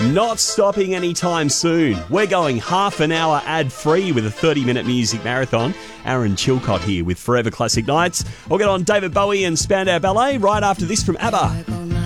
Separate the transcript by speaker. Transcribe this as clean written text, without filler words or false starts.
Speaker 1: Not stopping anytime soon. We're going half an hour ad-free with a 30-minute music marathon. Aaron Chilcott here with Forever Classic Nights. We'll get on David Bowie and Spandau Ballet right after this from ABBA.